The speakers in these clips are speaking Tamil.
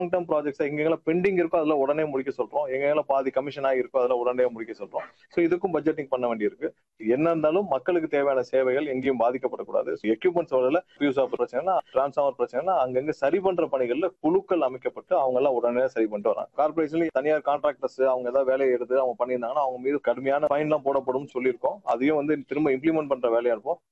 லாங் டர்ம் ப்ராஜெக்ட்ஸ் எங்கெல்லாம் பெண்டிங் இருக்கோ அதெல்லாம் உடனே முடிக்க சொல்றோம். எங்கெல்லாம் பாதி கமிஷன் ஆகிருக்கோ அதெல்லாம் உடனே முடிக்க சொல்றோம். ஸோ இதுக்கும் பட்ஜெட்டிங் பண்ண வேண்டியிருக்கு. என்ன இருந்தாலும் மக்களுக்கு தேவையான சேவைகள் எங்கேயும் பாதிக்கப்படக்கூடாது. எக்யூப்மெண்ட்ஸ் வரல, ஃபியூஸ் ஆஃப் பிரச்சனைனா, டிரான்ஸ்ஃபார்மர் பிரச்சனைனா அங்கங்க சரி பண்ற பணிகள்ல குழுக்கள் அமைக்கப்பட்டு அவங்க எல்லாம் உடனே சரி பண்ணிட்டு வராங்க. கார்பரேஷன்ல தனியார் கான்ட்ராக்டர்ஸ் அவங்க ஏதாவது வேலையை எடுத்து அவங்க பண்ணியிருந்தாங்கன்னா அவங்க மீது கடுமையான ஃபைன் எல்லாம் போடப்படும் சொல்லியிருக்கோம். அதையும் திரும்ப இம்ப்ளிமெண்ட் பண்ற வேலையா இருப்போம்.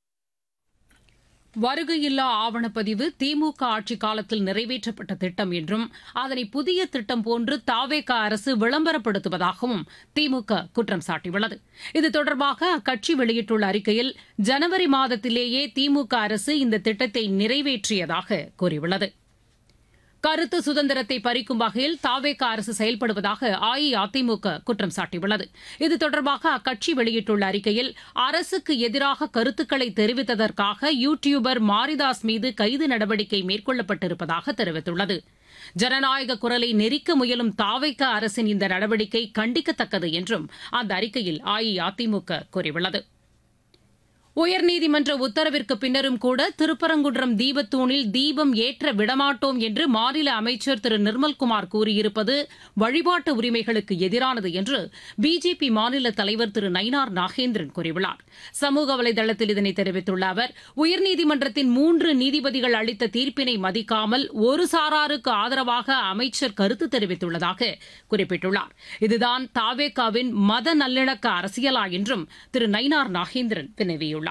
வருகையில்லா ஆவணப்பதிவு திமுக ஆட்சிக் காலத்தில் நிறைவேற்றப்பட்ட திட்டம் என்றும் அதனை புதிய திட்டம் போன்று தாவேகா அரசு விளம்பரப்படுத்துவதாகவும் திமுக குற்றம் சாட்டியுள்ளது. இது தொடர்பாக அக்கட்சி வெளியிட்டுள்ள அறிக்கையில் ஜனவரி மாதத்திலேயே திமுக அரசு இந்த திட்டத்தை நிறைவேற்றியதாக கூறியுள்ளது. கருத்து சுதந்திரத்தை பறிக்கும் வகையில் தாவேகா அரசு செயல்படுவதாக அஇஅதிமுக குற்றம் சாட்டியுள்ளது. இது தொடர்பாக அக்கட்சி வெளியிட்டுள்ள அறிக்கையில் அரசுக்கு எதிராக கருத்துக்களை தெரிவித்ததற்காக யூ டியூபர் மாரிதாஸ் மீது கைது நடவடிக்கை மேற்கொள்ளப்பட்டிருப்பதாக தெரிவித்துள்ளது. ஜனநாயக குரலை நெரிக்க முயலும் தாவேகா அரசின் இந்த நடவடிக்கை கண்டிக்கத்தக்கது என்றும் அந்த அறிக்கையில் அஇஅதிமுக கூறியுள்ளது. உயர்நீதிமன்ற உத்தரவிற்கு பின்னரும் கூட திருப்பரங்குன்றம் தீபத்தூணில் தீபம் ஏற்ற விடமாட்டோம் என்று மாநில அமைச்சர் திரு நிர்மல்குமார் கூறியிருப்பது வழிபாட்டு உரிமைகளுக்கு எதிரானது என்று பிஜேபி மாநில தலைவர் திரு நயினார் நாகேந்திரன் கூறியுள்ளார். சமூக வலைதளத்தில் இதனை தெரிவித்துள்ள அவர், உயர்நீதிமன்றத்தின் 3 நீதிபதிகள் அளித்த தீர்ப்பினை மதிக்காமல் ஒரு சாராருக்கு ஆதரவாக அமைச்சர் கருத்து தெரிவித்துள்ளதாக குறிப்பிட்டுள்ளார். இதுதான் தாவேகாவின் மத நல்லிணக்க அரசியலா என்றும் திரு நயினார் நாகேந்திரன் வினவியுள்ளார்.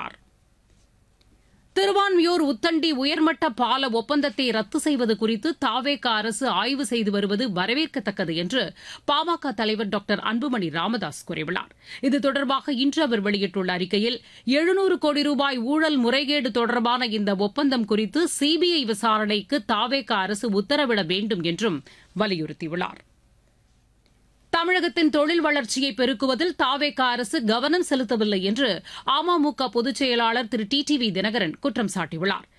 திருவான்மியூர் உத்தண்டி உயர்மட்ட பால ஒப்பந்தத்தை ரத்து செய்வது குறித்து தாவேகா அரசு ஆய்வு செய்து வருவது வரவேற்கத்தக்கது என்று பாமக தலைவர் டாக்டர் அன்புமணி ராமதாஸ் கூறியுள்ளார். இது தொடர்பாக இன்று அவர் வெளியிட்டுள்ள அறிக்கையில் 700 கோடி ரூபாய் ஊழல் முறைகேடு தொடர்பான இந்த ஒப்பந்தம் குறித்து சிபிஐ விசாரணைக்கு தாவேகா அரசு உத்தரவிட வேண்டும் என்றும் வலியுறுத்தியுள்ளார். தமிழகத்தின் தொழில் வளர்ச்சியை பெருக்குவதில் தாவேகா அரசு கவனம் செலுத்தவில்லை என்று அமமுக பொதுச் செயலாளர் திரு டிடிவி தினகரன் குற்றம் சாட்டியுள்ளார்.